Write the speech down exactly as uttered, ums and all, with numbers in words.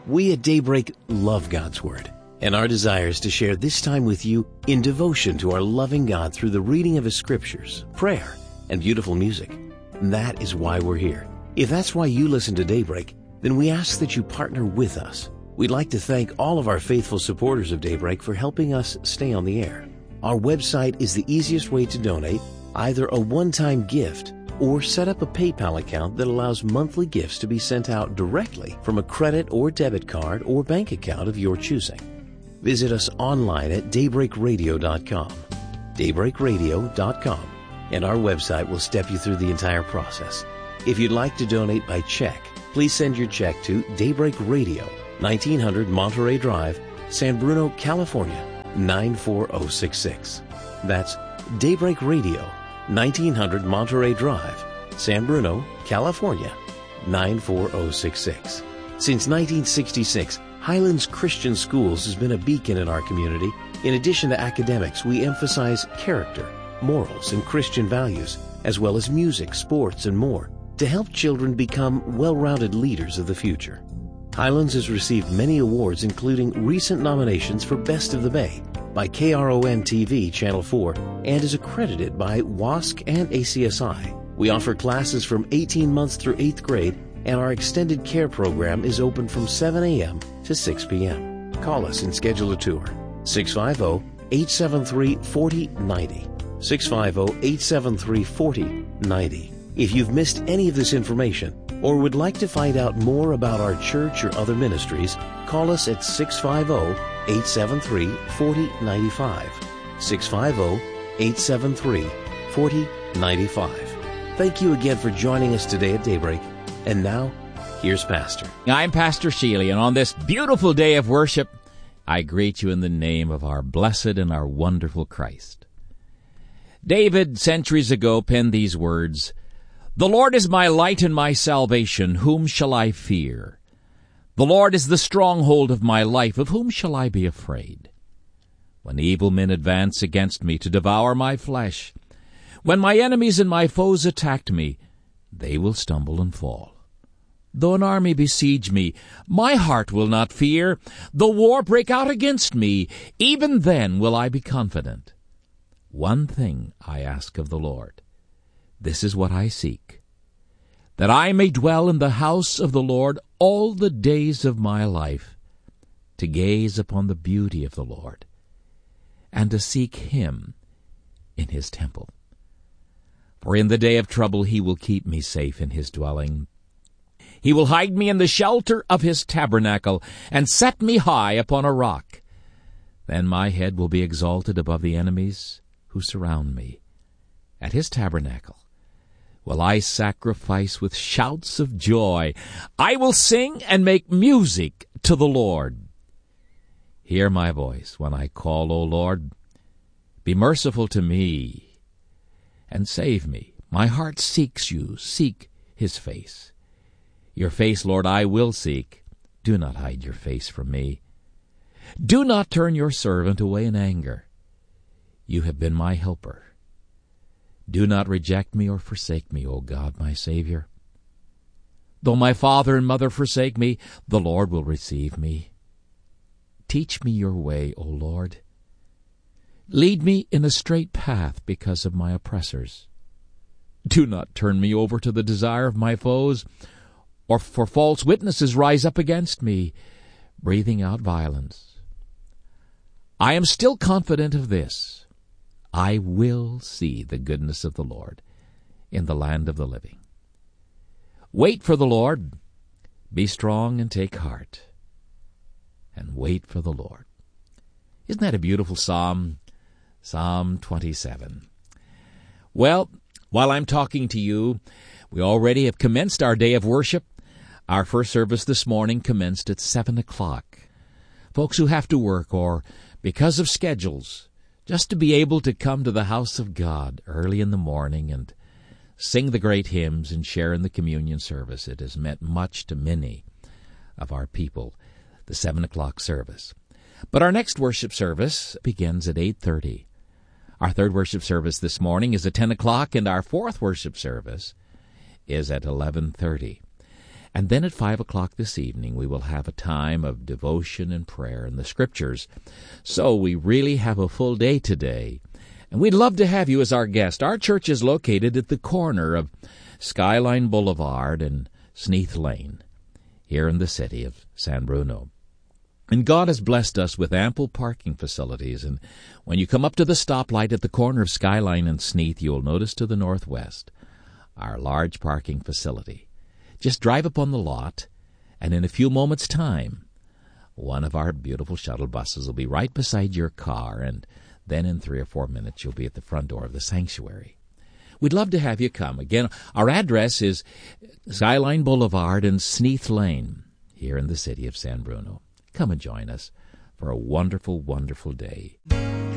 We at Daybreak love God's Word, and our desire is to share this time with you in devotion to our loving God through the reading of His Scriptures, prayer, and beautiful music. And that is why we're here. If that's why you listen to Daybreak, then we ask that you partner with us. We'd like to thank all of our faithful supporters of Daybreak for helping us stay on the air. Our website is the easiest way to donate, either a one-time gift or set up a PayPal account that allows monthly gifts to be sent out directly from a credit or debit card or bank account of your choosing. Visit us online at daybreak radio dot com, daybreak radio dot com, and our website will step you through the entire process. If you'd like to donate by check, please send your check to Daybreak Radio, nineteen hundred Monterey Drive, San Bruno, California, nine four zero six six. That's Daybreak Radio, nineteen hundred Monterey Drive, San Bruno, California, nine four zero six six. Since nineteen sixty-six, Highlands Christian Schools has been a beacon in our community. In addition to academics, we emphasize character, morals, and Christian values, as well as music, sports, and more, to help children become well-rounded leaders of the future. Highlands has received many awards, including recent nominations for Best of the Bay by K R O N T V Channel four, and is accredited by W A S C and A C S I. We offer classes from eighteen months through eighth grade, and our extended care program is open from seven a.m. to six p.m. Call us and schedule a tour. six five zero, eight seven three, four zero nine zero. six five zero, eight seven three, four zero nine zero. If you've missed any of this information or would like to find out more about our church or other ministries, call us at six five zero, eight seven three, four zero nine five. six five zero, eight seven three, four zero nine five. Thank you again for joining us today at Daybreak. And now, here's Pastor. I'm Pastor Sheely, and on this beautiful day of worship, I greet you in the name of our blessed and our wonderful Christ. David, centuries ago, penned these words, "The Lord is my light and my salvation. Whom shall I fear? The Lord is the stronghold of my life. Of whom shall I be afraid? When evil men advance against me to devour my flesh, when my enemies and my foes attack me, they will stumble and fall. Though an army besiege me, my heart will not fear. Though war break out against me, even then will I be confident. One thing I ask of the Lord, this is what I seek, that I may dwell in the house of the Lord all the days of my life, to gaze upon the beauty of the Lord, and to seek Him in His temple. For in the day of trouble He will keep me safe in His dwelling. He will hide me in the shelter of His tabernacle, and set me high upon a rock. Then my head will be exalted above the enemies who surround me. At His tabernacle will I sacrifice with shouts of joy. I will sing and make music to the Lord. Hear my voice when I call, O Lord. Be merciful to me and save me. My heart seeks you. Seek His face. Your face, Lord, I will seek. Do not hide your face from me. Do not turn your servant away in anger. You have been my helper. Do not reject me or forsake me, O God, my Savior. Though my father and mother forsake me, the Lord will receive me. Teach me your way, O Lord. Lead me in a straight path because of my oppressors. Do not turn me over to the desire of my foes, or for false witnesses rise up against me, breathing out violence. I am still confident of this. I will see the goodness of the Lord in the land of the living. Wait for the Lord. Be strong and take heart. And wait for the Lord. Isn't that a beautiful psalm? Psalm twenty-seven. Well, while I'm talking to you, we already have commenced our day of worship. Our first service this morning commenced at seven o'clock. Folks who have to work or because of schedules, just to be able to come to the house of God early in the morning and sing the great hymns and share in the communion service, it has meant much to many of our people, the seven o'clock service. But our next worship service begins at eight thirty. Our third worship service this morning is at ten o'clock, and our fourth worship service is at eleven thirty. And then at five o'clock this evening, we will have a time of devotion and prayer in the Scriptures. So we really have a full day today. And we'd love to have you as our guest. Our church is located at the corner of Skyline Boulevard and Sneath Lane, here in the city of San Bruno. And God has blessed us with ample parking facilities. And when you come up to the stoplight at the corner of Skyline and Sneath, you will notice to the northwest our large parking facility. Just drive up on the lot, and in a few moments' time, one of our beautiful shuttle buses will be right beside your car, and then in three or four minutes you'll be at the front door of the sanctuary. We'd love to have you come. Again, our address is Skyline Boulevard and Sneath Lane, here in the city of San Bruno. Come and join us for a wonderful, wonderful day.